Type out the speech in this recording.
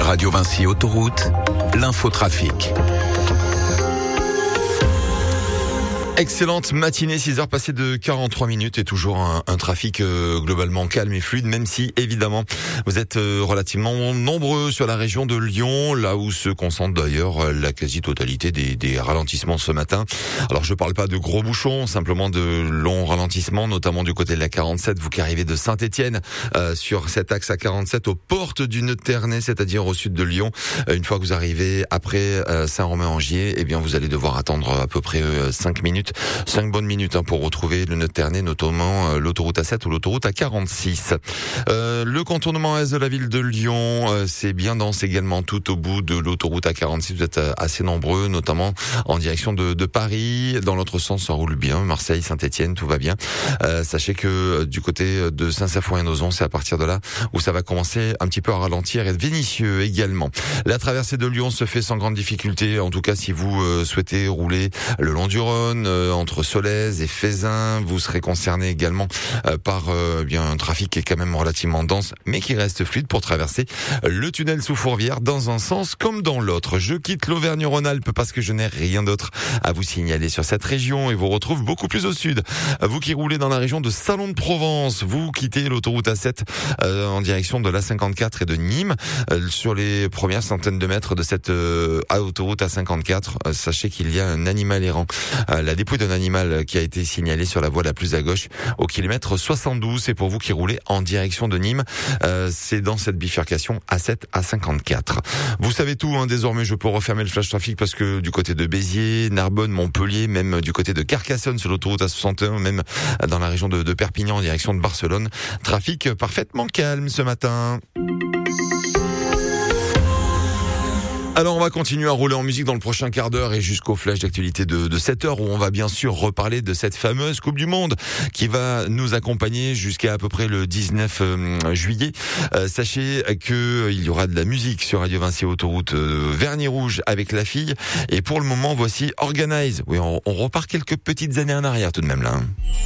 Radio Vinci Autoroute, l'infotrafic. Excellente matinée, 6h passées de 43 minutes et toujours un trafic globalement calme et fluide, même si évidemment vous êtes relativement nombreux sur la région de Lyon, là où se concentre d'ailleurs la quasi-totalité des ralentissements ce matin. Alors je parle pas de gros bouchons, simplement de longs ralentissements, notamment du côté de la 47, vous qui arrivez de Saint-Étienne sur cet axe à 47 aux portes du nœud de Ternay, c'est-à-dire au sud de Lyon. Une fois que vous arrivez après Saint-Romain-en-Gier, eh bien vous allez devoir attendre à peu près 5 bonnes minutes pour retrouver le nœud de Ternay, notamment l'autoroute A7 ou l'autoroute A46. Le contournement est de la ville de Lyon, c'est bien dense également tout au bout de l'autoroute A46. Vous êtes assez nombreux, notamment en direction de Paris. Dans l'autre sens, ça roule bien. Marseille, Saint-Étienne, tout va bien. Sachez que du côté de Saint-Symphorien-Nozon, c'est à partir de là où ça va commencer un petit peu à ralentir et être Vénissieux également. La traversée de Lyon se fait sans grande difficulté. En tout cas, si vous souhaitez rouler le long du Rhône, entre Solèze et Fézin, vous serez concerné également par bien un trafic qui est quand même relativement dense, mais qui reste fluide pour traverser le tunnel sous Fourvière dans un sens comme dans l'autre. Je quitte l'Auvergne-Rhône-Alpes parce que je n'ai rien d'autre à vous signaler sur cette région et vous retrouve beaucoup plus au sud. Vous qui roulez dans la région de Salon de Provence, vous quittez l'autoroute A7 en direction de l'A54 et de Nîmes. Sur les premières centaines de mètres de cette autoroute A54, sachez qu'il y a un animal errant. La dépouille d'un animal qui a été signalé sur la voie la plus à gauche au kilomètre 72. C'est pour vous qui roulez en direction de Nîmes. C'est dans cette bifurcation A7 à 54. Vous savez tout, désormais je peux refermer le flash trafic parce que du côté de Béziers, Narbonne, Montpellier, même du côté de Carcassonne sur l'autoroute A61, même dans la région de Perpignan en direction de Barcelone, trafic parfaitement calme ce matin. Alors on va continuer à rouler en musique dans le prochain quart d'heure et jusqu'au flash d'actualité de 7h où on va bien sûr reparler de cette fameuse Coupe du Monde qui va nous accompagner jusqu'à à peu près le 19 juillet. Sachez que il y aura de la musique sur Radio Vinci Autoroute Vernis Rouge avec la fille et pour le moment voici Organize. Oui, on repart quelques petites années en arrière tout de même là.